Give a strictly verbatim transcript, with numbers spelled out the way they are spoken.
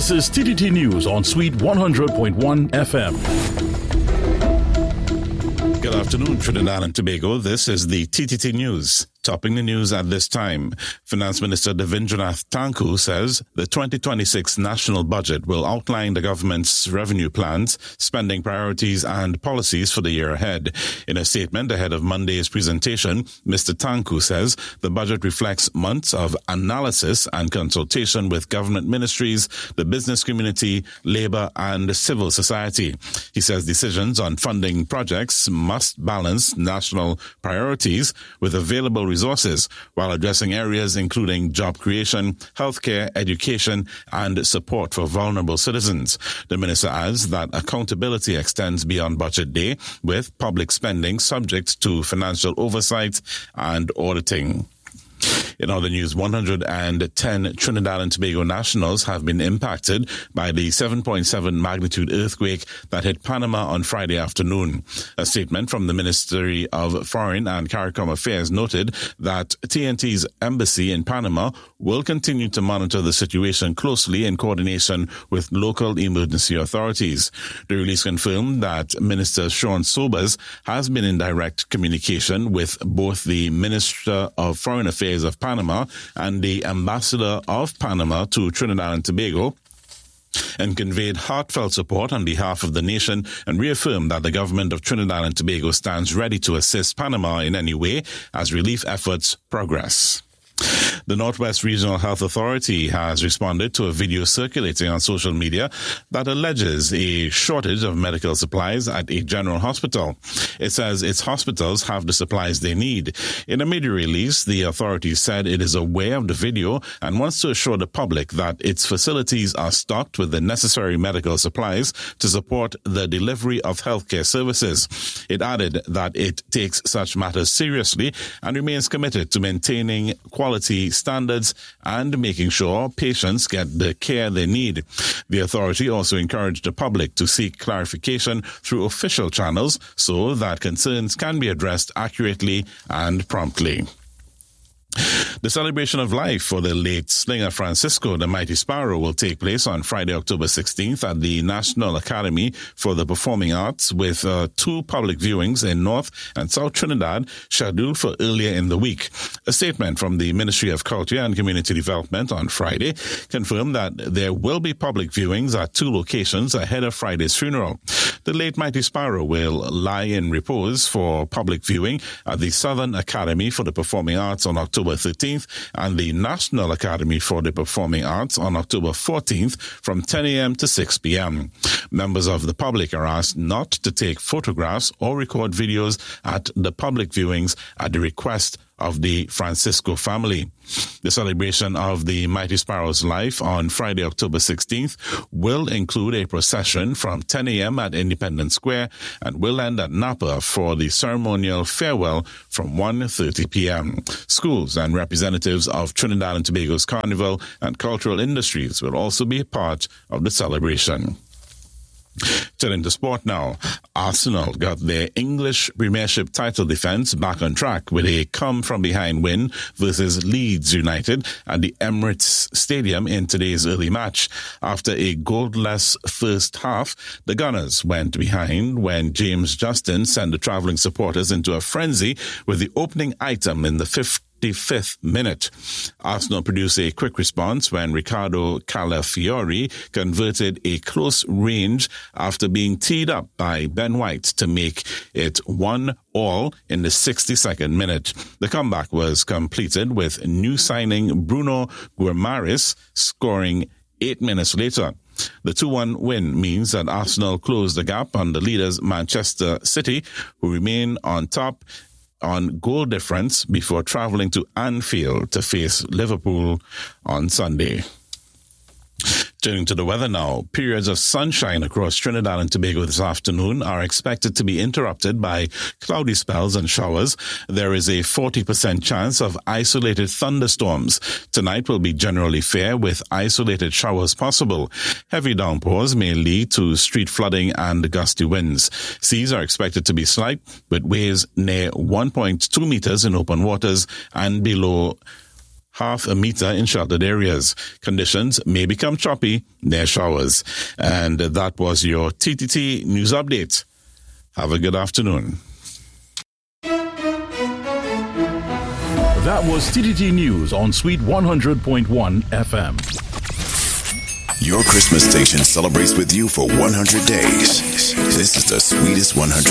This is T T T News on Sweet one hundred point one F M. Good afternoon, Trinidad and Tobago. This is the T T T News. Topping the news at this time, Finance Minister Devendranath Tanku says the twenty twenty-six national budget will outline the government's revenue plans, spending priorities and policies for the year ahead. In a statement ahead of Monday's presentation, Mister Tanku says the budget reflects months of analysis and consultation with government ministries, the business community, labor and civil society. He says decisions on funding projects must balance national priorities with available resources while addressing areas including job creation, healthcare, education, and support for vulnerable citizens. The minister adds that accountability extends beyond budget day, with public spending subject to financial oversight and auditing. In other news, one hundred ten Trinidad and Tobago nationals have been impacted by the seven point seven magnitude earthquake that hit Panama on Friday afternoon. A statement from the Ministry of Foreign and CARICOM Affairs noted that T N T's embassy in Panama will continue to monitor the situation closely in coordination with local emergency authorities. The release confirmed that Minister Sean Sobers has been in direct communication with both the Minister of Foreign Affairs of Panama and the Ambassador of Panama to Trinidad and Tobago, and conveyed heartfelt support on behalf of the nation and reaffirmed that the government of Trinidad and Tobago stands ready to assist Panama in any way as relief efforts progress. The Northwest Regional Health Authority has responded to a video circulating on social media that alleges a shortage of medical supplies at a general hospital. It says its hospitals have the supplies they need. In a media release, the authority said it is aware of the video and wants to assure the public that its facilities are stocked with the necessary medical supplies to support the delivery of healthcare services. It added that it takes such matters seriously and remains committed to maintaining quality standards and making sure patients get the care they need. The authority also encouraged the public to seek clarification through official channels so that concerns can be addressed accurately and promptly. The celebration of life for the late slinger Francisco the Mighty Sparrow will take place on Friday, October sixteenth at the National Academy for the Performing Arts, with uh, two public viewings in North and South Trinidad scheduled for earlier in the week. A statement from the Ministry of Culture and Community Development on Friday confirmed that there will be public viewings at two locations ahead of Friday's funeral. The late Mighty Sparrow will lie in repose for public viewing at the Southern Academy for the Performing Arts on October thirteenth and the National Academy for the Performing Arts on October fourteenth from ten a.m. to six p.m. Members of the public are asked not to take photographs or record videos at the public viewings at the request of the Francisco family. The celebration of the Mighty Sparrow's life on Friday, October sixteenth will include a procession from ten a.m. at Independence Square and will end at Napa for the ceremonial farewell from one thirty p.m. Schools and representatives of Trinidad and Tobago's carnival and cultural industries will also be a part of the celebration. Turning to sport now, Arsenal got their English Premiership title defence back on track with a come-from-behind win versus Leeds United at the Emirates Stadium in today's early match. After a goalless first half, the Gunners went behind when James Justin sent the travelling supporters into a frenzy with the opening item in the fifty-fifth minute. Arsenal produced a quick response when Ricardo Calafiori converted a close range after being teed up by Ben White to make it one all in the sixty-second minute. The comeback was completed with new signing Bruno Guimaraes scoring eight minutes later. The two one win means that Arsenal closed the gap on the leaders Manchester City, who remain on top on goal difference before travelling to Anfield to face Liverpool on Sunday. Turning to the weather now, periods of sunshine across Trinidad and Tobago this afternoon are expected to be interrupted by cloudy spells and showers. There is a forty percent chance of isolated thunderstorms. Tonight will be generally fair with isolated showers possible. Heavy downpours may lead to street flooding and gusty winds. Seas are expected to be slight, with waves near one point two meters in open waters and below half a meter in sheltered areas. Conditions may become choppy near showers. And that was your T T T News Update. Have a good afternoon. That was T T T News on Sweet one hundred point one F M. Your Christmas station celebrates with you for one hundred days. This is the Sweetest one hundred